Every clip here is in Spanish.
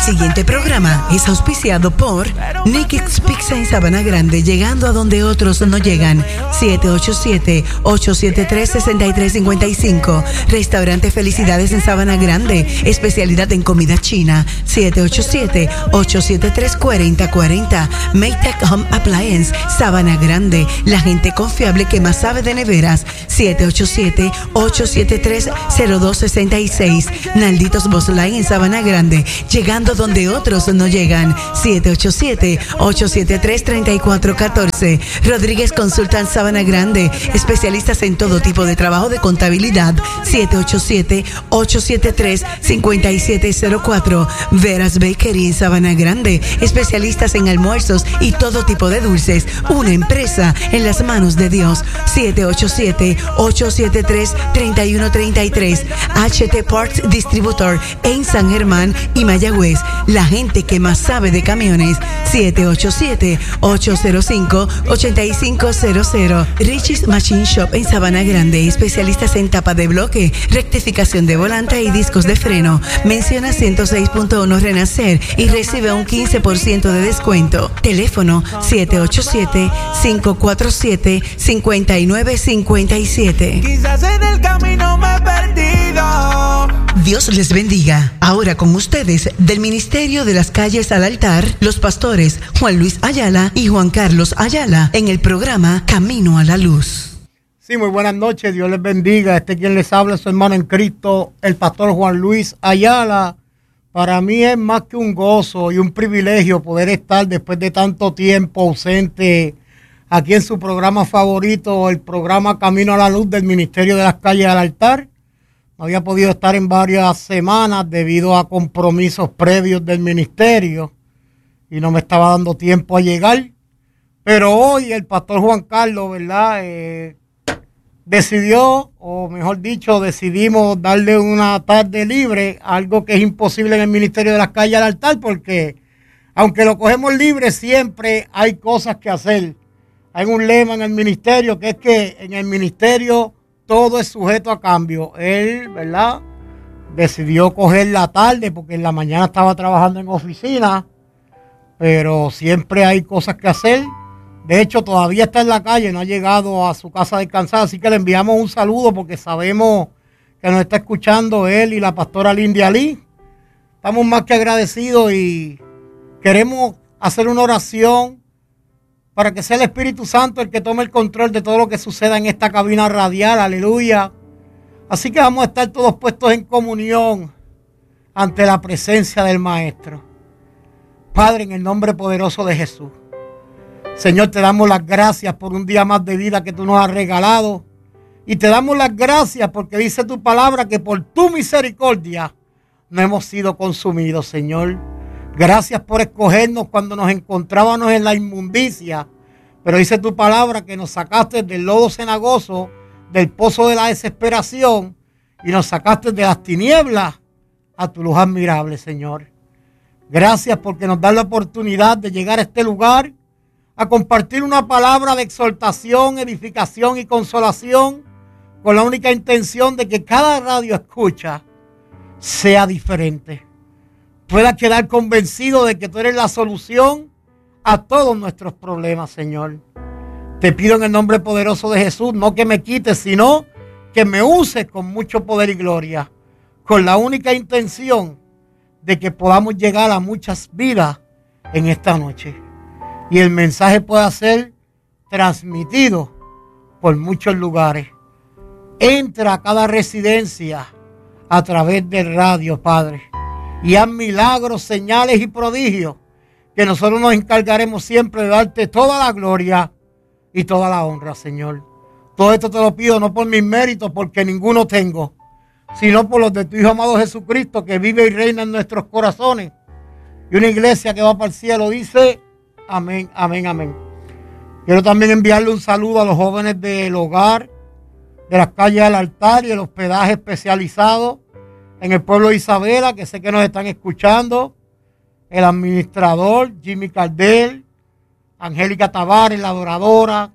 siguiente programa es auspiciado por Nick's Pizza en Sabana Grande, llegando a donde otros no llegan. 787-873-6355. Restaurante Felicidades en Sabana Grande, especialidad en comida china. 787-873-4040. Maytag Home Appliance, Sabana Grande, la gente confiable que más sabe de neveras. 787-873-0266. Nalditos Boss Line en Sabana Grande, llegando donde otros no llegan. 787-873-3414. Rodríguez Consultant Sabana Grande, especialistas en todo tipo de trabajo de contabilidad. 787-873-5704. Veras Bakery en Sabana Grande, especialistas en almuerzos y todo tipo de dulces. Una empresa en las manos de Dios. 787-873-3133. HT Parts Distributor en San Germán y Mayagüez, la gente que más sabe de camiones. 787-805-8500. Richie's Machine Shop en Sabana Grande, especialistas en tapa de bloque, rectificación de volante y discos de freno. Menciona 106.1 Renacer y recibe un 15% de descuento. Teléfono 787-547-5957. Quizás en el camino me he perdido. Dios les bendiga. Ahora con ustedes, del Ministerio de las Calles al Altar, los pastores Juan Luis Ayala y Juan Carlos Ayala, en el programa Camino a la Luz. Sí, muy buenas noches, Dios les bendiga. Quien les habla es su hermano en Cristo, el pastor Juan Luis Ayala. Para mí es más que un gozo y un privilegio poder estar después de tanto tiempo ausente aquí en su programa favorito, el programa Camino a la Luz del Ministerio de las Calles al Altar. No había podido estar en varias semanas debido a compromisos previos del ministerio y no me estaba dando tiempo a llegar. Pero hoy el pastor Juan Carlos, ¿verdad? Decidió, o mejor dicho, decidimos darle una tarde libre, algo que es imposible en el Ministerio de las Calles al Altar, porque aunque lo cogemos libre, siempre hay cosas que hacer. Hay un lema en el ministerio que es que en el ministerio todo es sujeto a cambio. Él, ¿verdad?, decidió coger la tarde porque en la mañana estaba trabajando en oficina, pero siempre hay cosas que hacer. De hecho, todavía está en la calle, no ha llegado a su casa a descansar, así que le enviamos un saludo porque sabemos que nos está escuchando él y la pastora Lindy Ali. Estamos más que agradecidos y queremos hacer una oración para que sea el Espíritu Santo el que tome el control de todo lo que suceda en esta cabina radial, aleluya. Así que vamos a estar todos puestos en comunión ante la presencia del Maestro. Padre, en el nombre poderoso de Jesús, Señor, te damos las gracias por un día más de vida que tú nos has regalado. Y te damos las gracias porque dice tu palabra que por tu misericordia no hemos sido consumidos, Señor. Gracias por escogernos cuando nos encontrábamos en la inmundicia. Pero dice tu palabra que nos sacaste del lodo cenagoso, del pozo de la desesperación, y nos sacaste de las tinieblas a tu luz admirable, Señor. Gracias porque nos das la oportunidad de llegar a este lugar a compartir una palabra de exhortación, edificación y consolación, con la única intención de que cada radio escucha sea diferente. Pueda quedar convencido de que tú eres la solución a todos nuestros problemas, Señor. Te pido en el nombre poderoso de Jesús, no que me quites, sino que me uses con mucho poder y gloria, con la única intención de que podamos llegar a muchas vidas en esta noche. Y el mensaje pueda ser transmitido por muchos lugares. Entra a cada residencia a través de radio, Padre, y haz milagros, señales y prodigios, que nosotros nos encargaremos siempre de darte toda la gloria y toda la honra, Señor. Todo esto te lo pido no por mis méritos, porque ninguno tengo, sino por los de tu Hijo amado Jesucristo, que vive y reina en nuestros corazones. Y una iglesia que va para el cielo dice: amén, amén, amén. Quiero también enviarle un saludo a los jóvenes del hogar, de las calles al altar y el hospedaje especializado en el pueblo de Isabela, que sé que nos están escuchando. El administrador, Jimmy Cardel, Angélica Tavares, la adoradora,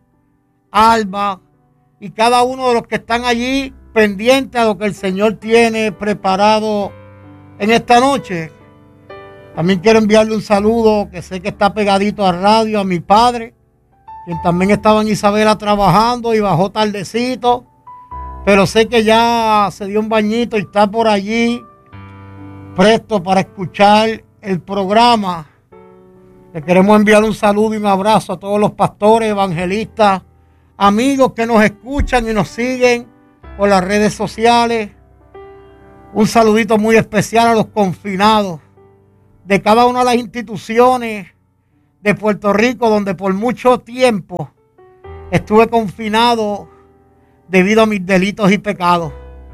Alba, y cada uno de los que están allí pendientes a lo que el Señor tiene preparado en esta noche. También quiero enviarle un saludo que sé que está pegadito a radio, a mi padre, quien también estaba en Isabela trabajando y bajó tardecito, pero sé que ya se dio un bañito y está por allí presto para escuchar el programa. Le queremos enviar un saludo y un abrazo a todos los pastores, evangelistas, amigos que nos escuchan y nos siguen por las redes sociales. Un saludito muy especial a los confinados de cada una de las instituciones de Puerto Rico, donde por mucho tiempo estuve confinado debido a mis delitos y pecados.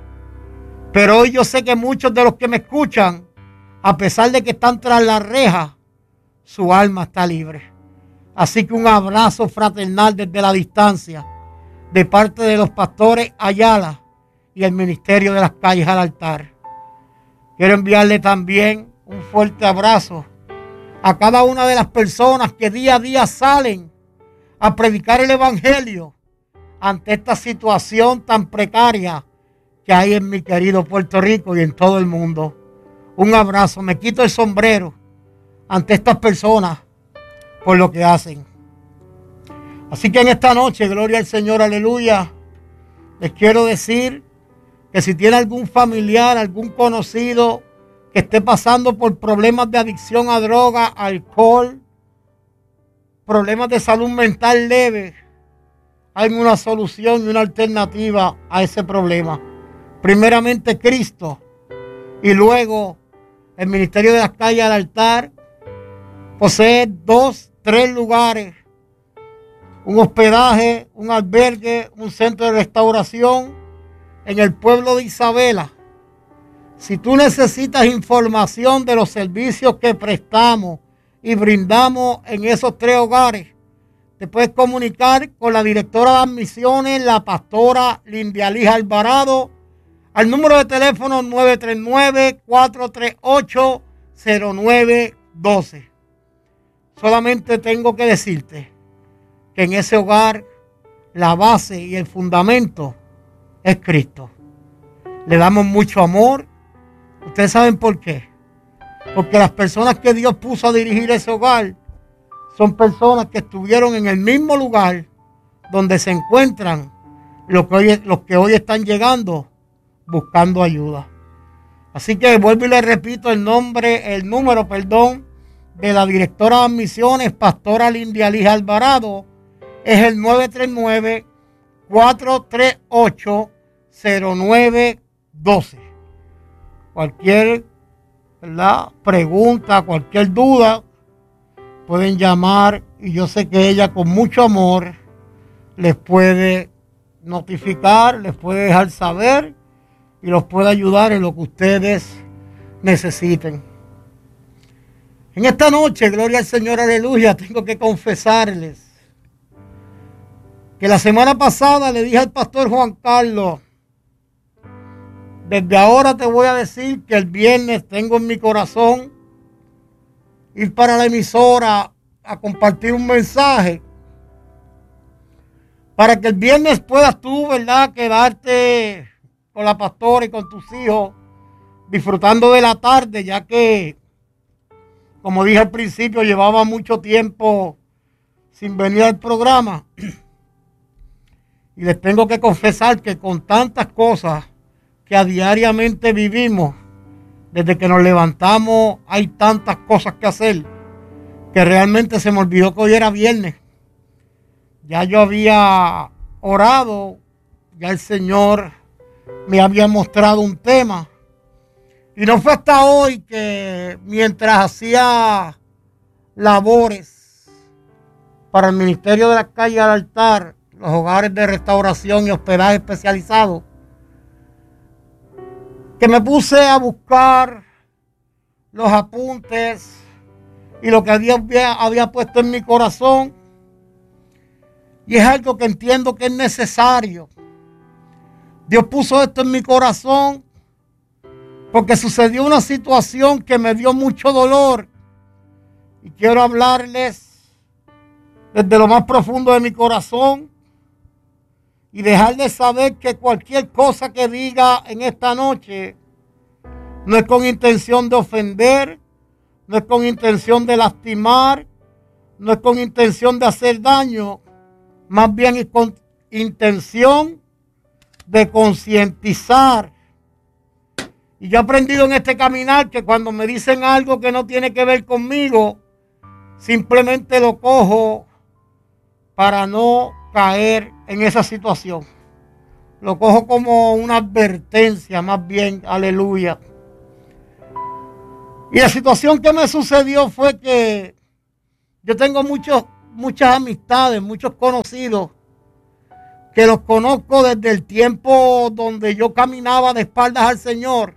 Pero hoy yo sé que muchos de los que me escuchan, a pesar de que están tras las rejas, su alma está libre. Así que un abrazo fraternal desde la distancia de parte de los pastores Ayala y el Ministerio de las Calles al Altar. Quiero enviarle también un fuerte abrazo a cada una de las personas que día a día salen a predicar el Evangelio ante esta situación tan precaria que hay en mi querido Puerto Rico y en todo el mundo. Un abrazo, me quito el sombrero ante estas personas por lo que hacen. Así que en esta noche, gloria al Señor, aleluya, les quiero decir que si tiene algún familiar, algún conocido que esté pasando por problemas de adicción a droga, alcohol, problemas de salud mental leve, hay una solución y una alternativa a ese problema. Primeramente Cristo y luego el Ministerio de las Calles al Altar posee 2, 3 lugares, un hospedaje, un albergue, un centro de restauración en el pueblo de Isabela. Si tú necesitas información de los servicios que prestamos y brindamos en esos 3 hogares, te puedes comunicar con la directora de admisiones, la pastora Lindialija Alvarado, al número de teléfono 939-438-0912. Solamente tengo que decirte que en ese hogar la base y el fundamento es Cristo. Le damos mucho amor. Ustedes saben por qué. Porque las personas que Dios puso a dirigir ese hogar son personas que estuvieron en el mismo lugar donde se encuentran los que hoy están llegando buscando ayuda. Así que vuelvo y le repito el número de la directora de admisiones, pastora Lindialija Alvarado, es el 939-438-0912. Cualquier pregunta, cualquier duda, pueden llamar y yo sé que ella con mucho amor les puede notificar, les puede dejar saber y los puede ayudar en lo que ustedes necesiten. En esta noche, gloria al Señor, aleluya, tengo que confesarles que la semana pasada le dije al pastor Juan Carlos, desde ahora te voy a decir que el viernes tengo en mi corazón ir para la emisora a compartir un mensaje para que el viernes puedas tú, ¿verdad?, quedarte con la pastora y con tus hijos disfrutando de la tarde, ya que, como dije al principio, llevaba mucho tiempo sin venir al programa. Y les tengo que confesar que con tantas cosas que a diariamente vivimos, desde que nos levantamos hay tantas cosas que hacer, que realmente se me olvidó que hoy era viernes. Ya yo había orado, ya el Señor me había mostrado un tema. Y no fue hasta hoy que, mientras hacía labores para el Ministerio de las Calles al Altar, los hogares de restauración y hospedaje especializado, que me puse a buscar los apuntes y lo que había puesto en mi corazón. Y es algo que entiendo que es necesario. Dios puso esto en mi corazón porque sucedió una situación que me dio mucho dolor. Y quiero hablarles desde lo más profundo de mi corazón y dejarles saber que cualquier cosa que diga en esta noche no es con intención de ofender, no es con intención de lastimar, no es con intención de hacer daño, más bien es con intención de concientizar. Y yo he aprendido en este caminar que cuando me dicen algo que no tiene que ver conmigo, simplemente lo cojo para no caer en esa situación. Lo cojo como una advertencia, más bien, aleluya. Y la situación que me sucedió fue que yo tengo muchas amistades, muchos conocidos, que los conozco desde el tiempo donde yo caminaba de espaldas al Señor.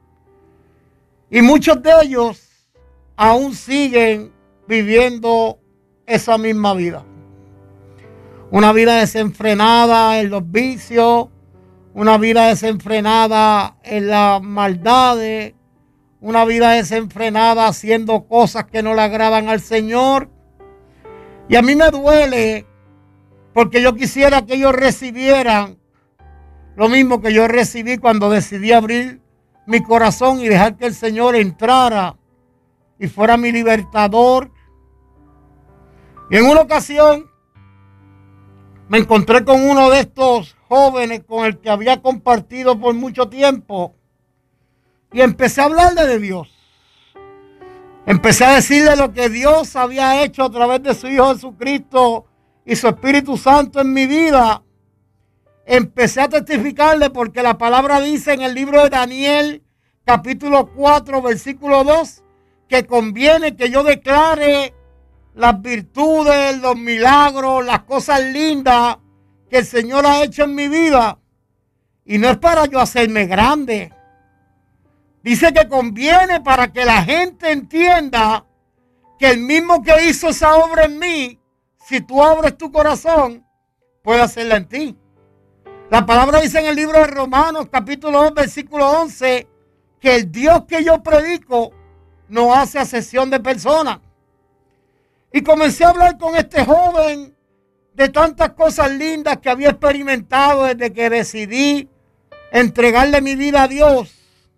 Y muchos de ellos aún siguen viviendo esa misma vida. Una vida desenfrenada en los vicios, una vida desenfrenada en las maldades, una vida desenfrenada haciendo cosas que no le agradan al Señor. Y a mí me duele porque yo quisiera que ellos recibieran lo mismo que yo recibí cuando decidí abrir mi corazón y dejar que el Señor entrara y fuera mi libertador. Y en una ocasión me encontré con uno de estos jóvenes con el que había compartido por mucho tiempo y empecé a hablarle de Dios. Empecé a decirle lo que Dios había hecho a través de su Hijo Jesucristo y su Espíritu Santo en mi vida. Empecé a testificarle porque la palabra dice en el libro de Daniel, capítulo 4, versículo 2, que conviene que yo declare las virtudes, los milagros, las cosas lindas que el Señor ha hecho en mi vida. Y no es para yo hacerme grande. Dice que conviene para que la gente entienda que el mismo que hizo esa obra en mí, si tú abres tu corazón, puede hacerla en ti. La palabra dice en el libro de Romanos, capítulo 2, versículo 11, que el Dios que yo predico no hace acepción de personas. Y comencé a hablar con este joven de tantas cosas lindas que había experimentado desde que decidí entregarle mi vida a Dios.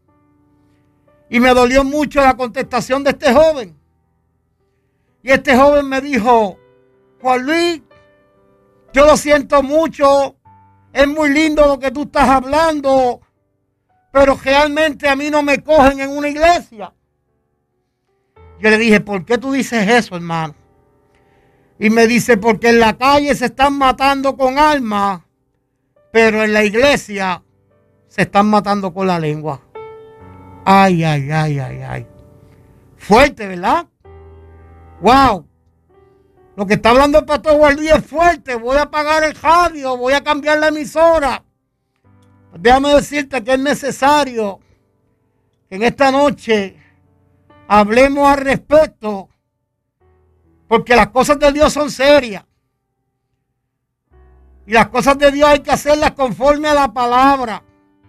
Y me dolió mucho la contestación de este joven. Y este joven me dijo: Juan Luis, yo lo siento mucho, es muy lindo lo que tú estás hablando, pero realmente a mí no me cogen en una iglesia. Yo le dije: ¿por qué tú dices eso, hermano? Y me dice: porque en la calle se están matando con armas, pero en la iglesia se están matando con la lengua. Ay, ay, ay, ay, ay. Fuerte, ¿verdad? Wow. Lo que está hablando el pastor Juan Luis es fuerte. Voy a apagar el radio, voy a cambiar la emisora. Déjame decirte que es necesario que en esta noche hablemos al respecto, porque las cosas de Dios son serias. Y las cosas de Dios hay que hacerlas conforme a la palabra.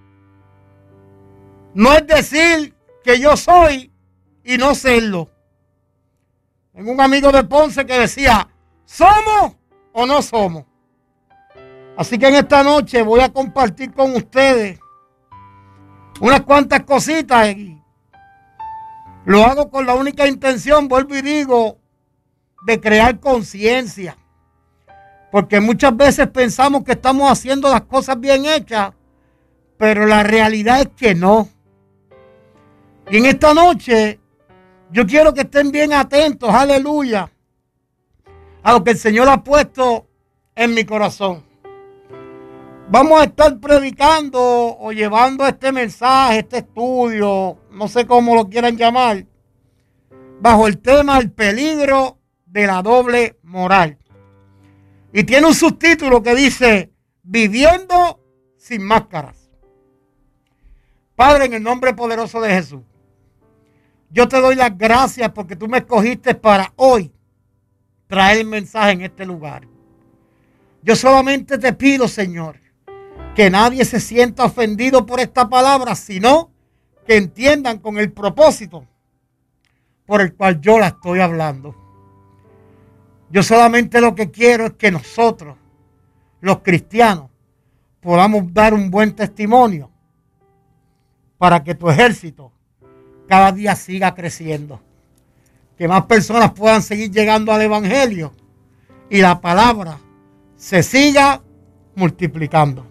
No es decir que yo soy y no serlo. Tengo un amigo de Ponce que decía: ¿somos o no somos? Así que en esta noche voy a compartir con ustedes unas cuantas cositas. Y lo hago con la única intención, vuelvo y digo, de crear conciencia. Porque muchas veces pensamos que estamos haciendo las cosas bien hechas, pero la realidad es que no. Y en esta noche yo quiero que estén bien atentos, aleluya, a lo que el Señor ha puesto en mi corazón. Vamos a estar predicando o llevando este mensaje, este estudio, no sé cómo lo quieran llamar, bajo el tema El peligro de la doble moral. Y tiene un subtítulo que dice: Viviendo sin máscaras. Padre, en el nombre poderoso de Jesús, yo te doy las gracias porque tú me escogiste para hoy traer el mensaje en este lugar. Yo solamente te pido, Señor, que nadie se sienta ofendido por esta palabra, sino que entiendan con el propósito por el cual yo la estoy hablando. Yo solamente lo que quiero es que nosotros, los cristianos, podamos dar un buen testimonio para que tu ejército cada día siga creciendo. que más personas puedan seguir llegando al Evangelio y la palabra se siga multiplicando.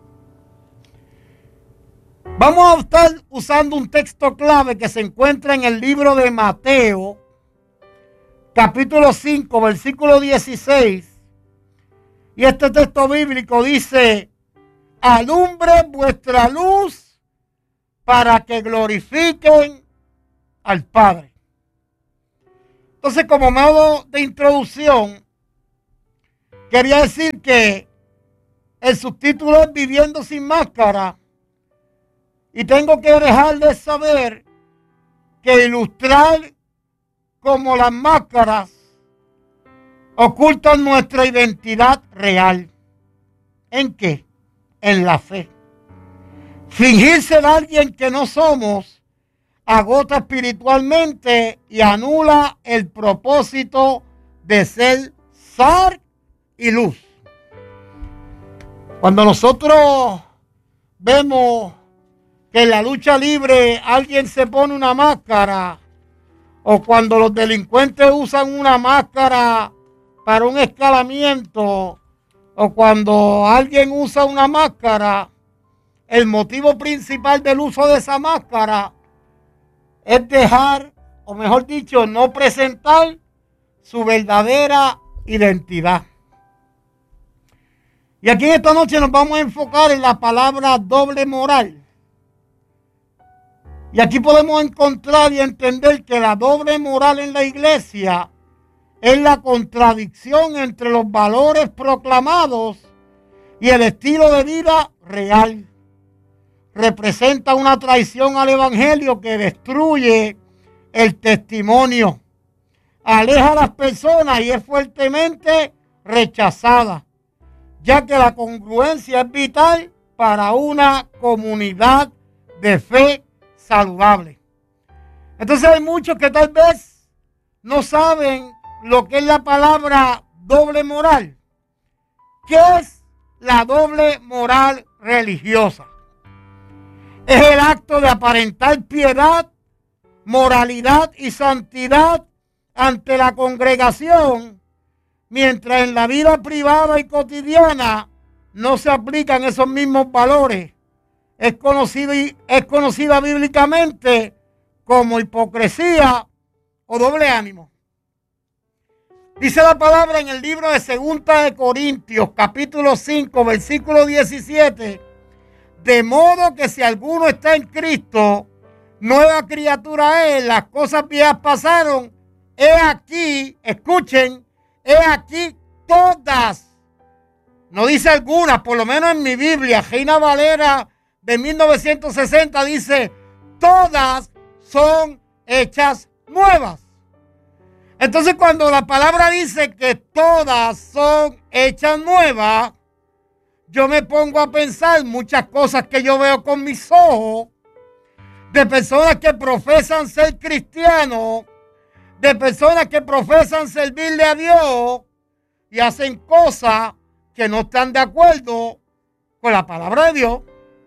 Vamos a estar usando un texto clave que se encuentra en el libro de Mateo, capítulo 5, versículo 16. Y este texto bíblico dice: alumbre vuestra luz para que glorifiquen al Padre. Entonces, como modo de introducción, quería decir que el subtítulo es Viviendo sin máscara. Y tengo que dejarles saber que ilustrar como las máscaras ocultan nuestra identidad real. ¿En qué? En la fe. Fingir ser alguien que no somos agota espiritualmente y anula el propósito de ser sal y luz. Cuando nosotros vemos que en la lucha libre alguien se pone una máscara, o cuando los delincuentes usan una máscara para un escalamiento, o cuando alguien usa una máscara, el motivo principal del uso de esa máscara es dejar, o mejor dicho, no presentar su verdadera identidad. Y aquí en esta noche nos vamos a enfocar en la palabra doble moral. Y aquí podemos encontrar y entender que la doble moral en la iglesia es la contradicción entre los valores proclamados y el estilo de vida real. Representa una traición al evangelio que destruye el testimonio, aleja a las personas y es fuertemente rechazada, ya que la congruencia es vital para una comunidad de fe saludable. Entonces hay muchos que tal vez no saben lo que es la palabra doble moral. ¿Qué es la doble moral religiosa? Es el acto de aparentar piedad, moralidad y santidad ante la congregación, mientras en la vida privada y cotidiana no se aplican esos mismos valores. Es conocida bíblicamente como hipocresía o doble ánimo. Dice la palabra en el libro de 2 de Corintios, capítulo 5, versículo 17, de modo que si alguno está en Cristo, nueva criatura es, las cosas viejas pasaron, he aquí, escuchen, he aquí todas, no dice algunas, por lo menos en mi Biblia, Reina Valera de 1960 dice, todas son hechas nuevas. Entonces cuando la palabra dice que todas son hechas nuevas, yo me pongo a pensar muchas cosas que yo veo con mis ojos, de personas que profesan ser cristianos, de personas que profesan servirle a Dios y hacen cosas que no están de acuerdo con la palabra de Dios.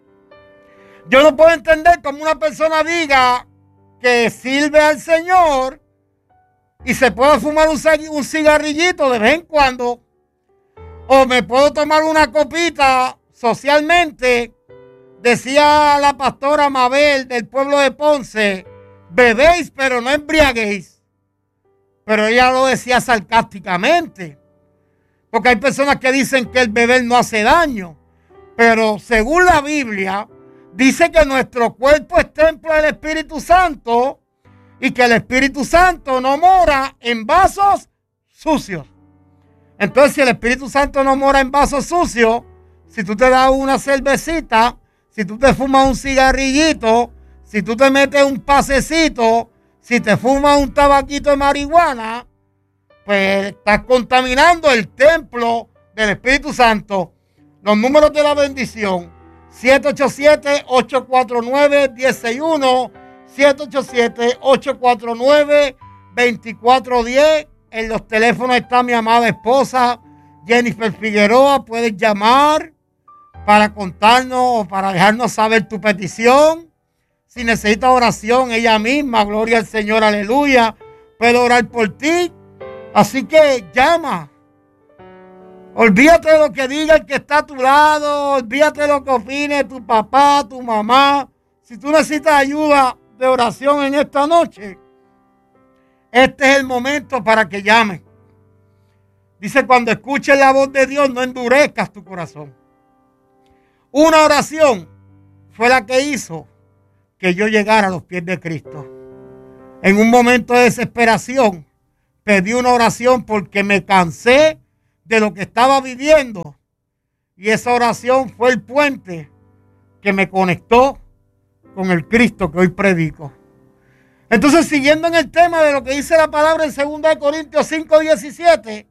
Yo no puedo entender cómo una persona diga que sirve al Señor y se puede fumar un cigarrillito de vez en cuando, o me puedo tomar una copita socialmente. Decía la pastora Mabel del pueblo de Ponce, bebéis pero no embriaguéis. Pero ella lo decía sarcásticamente, porque hay personas que dicen que el beber no hace daño, pero según la Biblia dice que nuestro cuerpo es templo del Espíritu Santo y que el Espíritu Santo no mora en vasos sucios. Entonces, si el Espíritu Santo no mora en vasos sucios, si tú te das una cervecita, si tú te fumas un cigarrillito, si tú te metes un pasecito, si te fumas un tabaquito de marihuana, pues estás contaminando el templo del Espíritu Santo. Los números de la bendición: 787-849-161, 787-849-2410. En los teléfonos está mi amada esposa Jennifer Figueroa. Puedes llamar para contarnos o para dejarnos saber tu petición. Si necesitas oración, ella misma, gloria al Señor, aleluya, puedo orar por ti. Así que llama. Olvídate de lo que diga el que está a tu lado. Olvídate de lo que opine tu papá, tu mamá. Si tú necesitas ayuda de oración en esta noche, este es el momento para que llames. Dice, cuando escuches la voz de Dios, no endurezcas tu corazón. Una oración fue la que hizo que yo llegara a los pies de Cristo. En un momento de desesperación, pedí una oración porque me cansé de lo que estaba viviendo. Y esa oración fue el puente que me conectó con el Cristo que hoy predico. Entonces, siguiendo en el tema de lo que dice la palabra en 2 Corintios 5:17,